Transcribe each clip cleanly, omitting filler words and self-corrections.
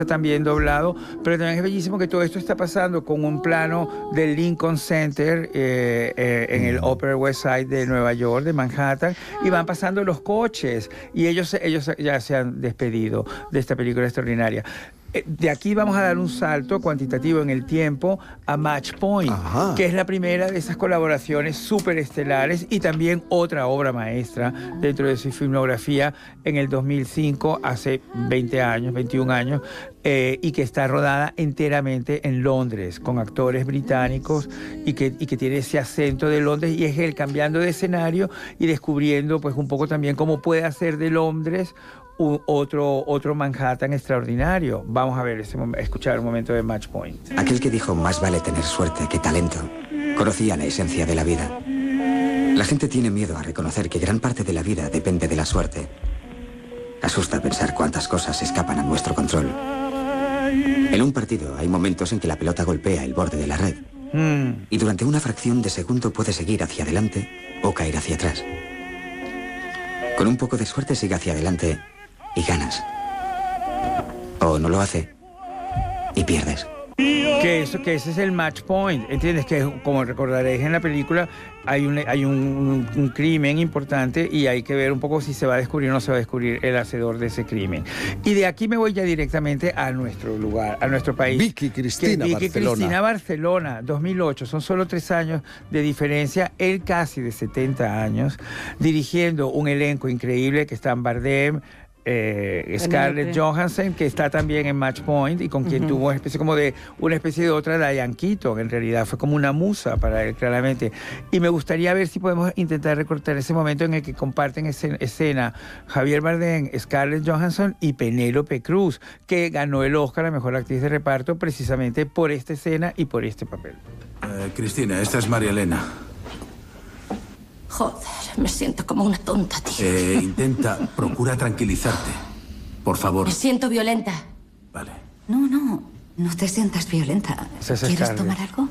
también doblado, pero también es bellísimo que todo esto está pasando con un plano del Lincoln Center en el Upper West Side de Nueva York, de Manhattan, y van pasando los coches y ellos ya se han despedido de esta película extraordinaria. De aquí vamos a dar un salto cuantitativo en el tiempo a Match Point, que es la primera de esas colaboraciones súper estelares y también otra obra maestra dentro de su filmografía en el 2005, hace 20 años, 21 años, y que está rodada enteramente en Londres, con actores británicos y que tiene ese acento de Londres, y es él cambiando de escenario y descubriendo pues un poco también cómo puede hacer de Londres otro Manhattan extraordinario. Vamos a ver, escuchar un momento de Match Point. Aquel que dijo más vale tener suerte que talento, conocía la esencia de la vida. La gente tiene miedo a reconocer que gran parte de la vida depende de la suerte. Asusta pensar cuántas cosas escapan a nuestro control. En un partido hay momentos en que la pelota golpea el borde de la red. Y durante una fracción de segundo puede seguir hacia adelante o caer hacia atrás. Con un poco de suerte sigue hacia adelante y ganas. O no lo hace y pierdes. Que ese es el match point, ¿entiendes? Que como recordaréis en la película, hay un crimen importante y hay que ver un poco si se va a descubrir o no se va a descubrir el hacedor de ese crimen. Y de aquí me voy ya directamente a nuestro lugar, a nuestro país. Vicky Cristina Barcelona, 2008. Son solo 3 años de diferencia. Él casi de 70 años, dirigiendo un elenco increíble que están Bardem, Scarlett Johansson, que está también en Match Point y con quien tuvo una especie de otra Diane Keaton. En realidad fue como una musa para él, claramente. Y me gustaría ver si podemos intentar recortar ese momento en el que comparten escena Javier Bardem, Scarlett Johansson y Penélope Cruz, que ganó el Oscar a Mejor Actriz de Reparto precisamente por esta escena y por este papel. Cristina, esta es María Elena. Joder, me siento como una tonta, tío. Procura tranquilizarte. Por favor. Me siento violenta. Vale. No te sientas violenta. ¿Quieres tomar algo?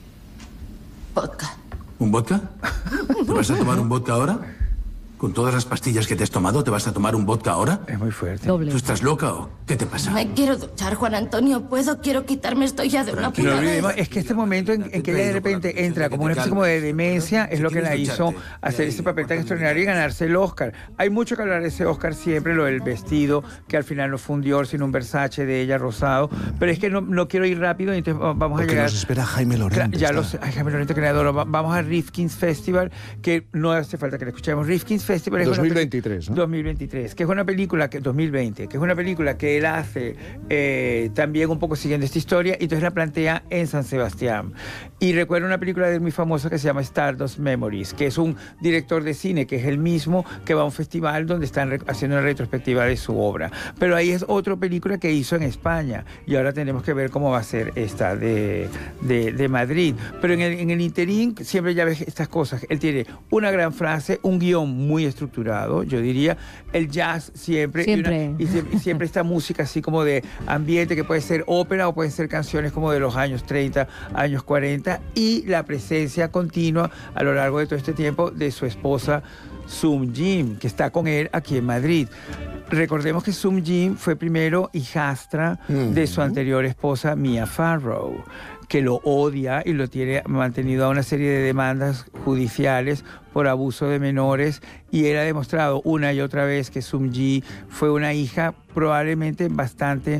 Vodka. ¿Un vodka? ¿Te vas a tomar un vodka ahora? ¿Con todas las pastillas que te has tomado, te vas a tomar un vodka ahora? Es muy fuerte. Doble. ¿Tú estás loca o qué te pasa? Me quiero duchar, Juan Antonio. Quiero quitarme esto ya de una puta vez. Es que este momento en que ella de repente entra como una especie como de demencia es lo que la hizo hacer ese papel tan extraordinario y ganarse el Oscar. Hay mucho que hablar de ese Oscar siempre, lo del vestido, que al final no fue un Dior, sino un Versace de ella rosado. Pero es que no quiero ir rápido, entonces vamos a llegar... nos espera Jaime Lorente. Ya lo sé, Jaime Lorente, creador. Vamos a Rifkin's Festival, que no hace falta que le escuchemos. Rifkin's Festival es 2023, ¿no? 2023, que es una película 2020, que es una película que él hace también un poco siguiendo esta historia, y entonces la plantea en San Sebastián. Y recuerdo una película de él muy famosa que se llama Stardust Memories, que es un director de cine que es el mismo que va a un festival donde están haciendo una retrospectiva de su obra. Pero ahí es otra película que hizo en España, y ahora tenemos que ver cómo va a ser esta de Madrid. Pero en el interín siempre ya ves estas cosas. Él tiene una gran frase, un guión muy estructurado, yo diría, el jazz siempre. Y siempre esta música así como de ambiente, que puede ser ópera o pueden ser canciones como de los años 30, años 40, y la presencia continua a lo largo de todo este tiempo de su esposa Sung Jin, que está con él aquí en Madrid. Recordemos que Sung Jin fue primero hijastra de su anterior esposa Mia Farrow, que lo odia y lo tiene mantenido a una serie de demandas judiciales por abuso de menores, y él ha demostrado una y otra vez que Sung Jin fue una hija probablemente bastante,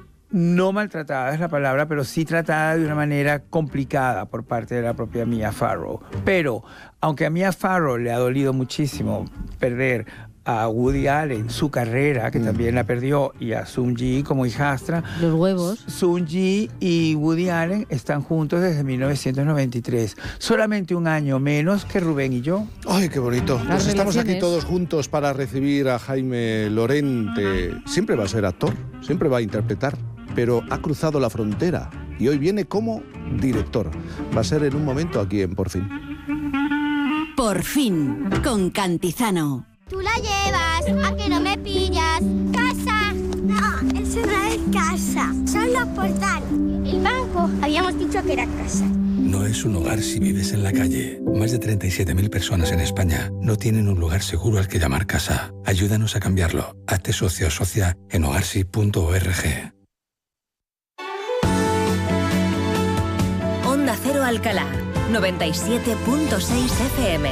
no maltratada es la palabra, pero sí tratada de una manera complicada por parte de la propia Mia Farrow. Pero aunque a Mia Farrow le ha dolido muchísimo perder a Woody Allen su carrera, que también la perdió, y a Sung Jin como hijastra. Los huevos. Sung Jin y Woody Allen están juntos desde 1993. Solamente un año menos que Rubén y yo. ¡Ay, qué bonito! Pues estamos aquí todos juntos para recibir a Jaime Lorente. Siempre va a ser actor, siempre va a interpretar, pero ha cruzado la frontera y hoy viene como director. Va a ser en un momento aquí en Por Fin. Por Fin, con Cantizano. Tú la llevas, a que no me pillas. ¡Casa! No, eso no es casa, son los portales. El banco, habíamos dicho que era casa. No es un hogar si vives en la calle. Más de 37.000 personas en España no tienen un lugar seguro al que llamar casa. Ayúdanos a cambiarlo. Hazte socio o socia en hogarsi.org. Cero Alcalá, 97.6 FM.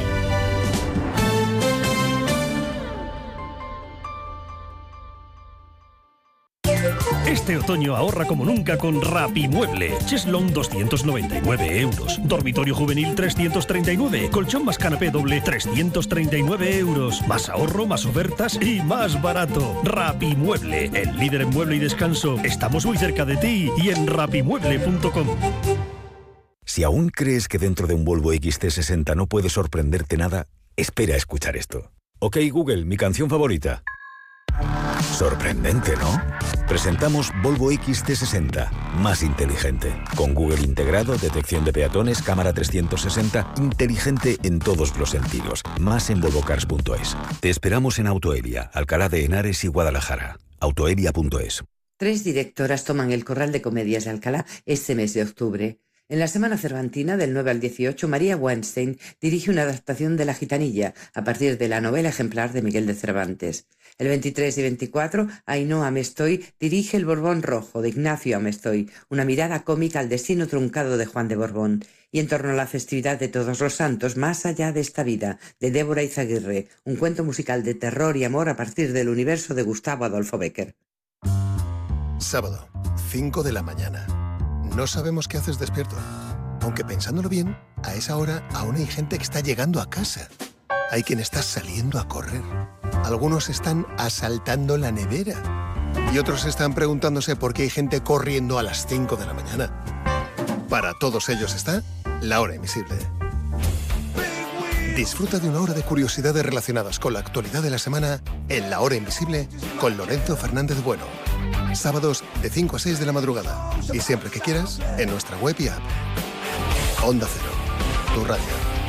Este otoño ahorra como nunca con Rapimueble. Cheslón 299 euros. Dormitorio juvenil 339. Colchón más canapé doble 339 euros. Más ahorro, más ofertas y más barato. Rapimueble, el líder en mueble y descanso. Estamos muy cerca de ti y en rapimueble.com. Si aún crees que dentro de un Volvo XC60 no puede sorprenderte nada, espera a escuchar esto. Ok, Google, mi canción favorita. Sorprendente, ¿no? Presentamos Volvo XC60, más inteligente. Con Google integrado, detección de peatones, cámara 360, inteligente en todos los sentidos. Más en volvocars.es. Te esperamos en Autoelia, Alcalá de Henares y Guadalajara. Autoelia.es. 3 directoras toman el Corral de Comedias de Alcalá este mes de octubre. En la Semana Cervantina, del 9 al 18, María Weinstein dirige una adaptación de La Gitanilla, a partir de la novela ejemplar de Miguel de Cervantes. El 23 y 24, Ainhoa Amestoy dirige El Borbón Rojo, de Ignacio Amestoy, una mirada cómica al destino truncado de Juan de Borbón. Y en torno a la festividad de Todos los Santos, Más allá de esta vida, de Débora Izaguirre, un cuento musical de terror y amor a partir del universo de Gustavo Adolfo Bécquer. Sábado, 5 de la mañana. No sabemos qué haces despierto, aunque pensándolo bien, a esa hora aún hay gente que está llegando a casa. Hay quien está saliendo a correr. Algunos están asaltando la nevera. Y otros están preguntándose por qué hay gente corriendo a las 5 de la mañana. Para todos ellos está La Hora Invisible. Disfruta de una hora de curiosidades relacionadas con la actualidad de la semana en La Hora Invisible con Lorenzo Fernández Bueno. Sábados de 5 a 6 de la madrugada. Y siempre que quieras, en nuestra web y app. Onda Cero, tu radio.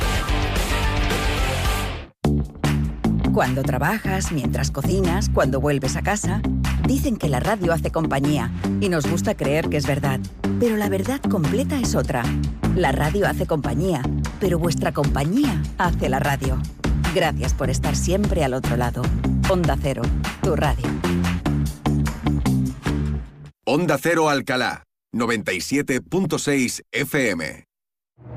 Cuando trabajas, mientras cocinas, cuando vuelves a casa, dicen que la radio hace compañía y nos gusta creer que es verdad. Pero la verdad completa es otra. La radio hace compañía, pero vuestra compañía hace la radio. Gracias por estar siempre al otro lado. Onda Cero, tu radio. Onda Cero Alcalá, 97.6 FM.